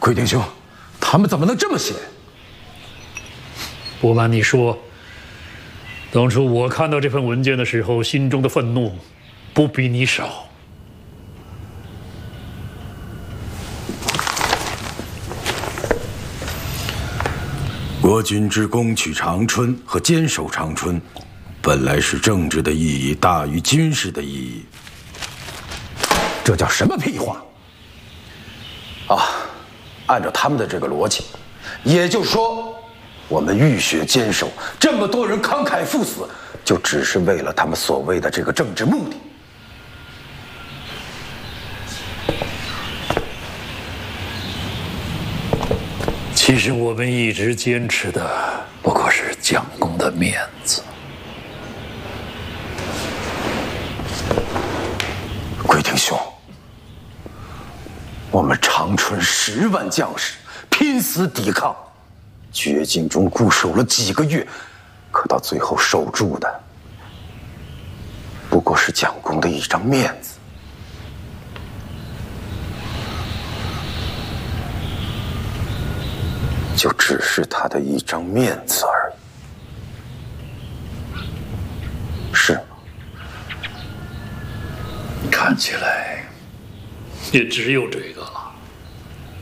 贵丁兄，他们怎么能这么写？ 不瞒你说，当初我看到这份文件的时候，心中的愤怒不比你少。 国君之攻取长春和坚守长春，本来是政治的意义大于军事的意义。这叫什么屁话？啊，按照他们的这个逻辑，也就是说，我们浴血坚守，这么多人慷慨赴死，就只是为了他们所谓的这个政治目的。 其实我们一直坚持的不过是蒋公的面子。 贵丁兄，我们长春10万将士拼死抵抗，绝境中固守了几个月，可到最后守住的不过是蒋公的一张面子。就只是他的一张面子而已，是吗？ 看起来也只有这个。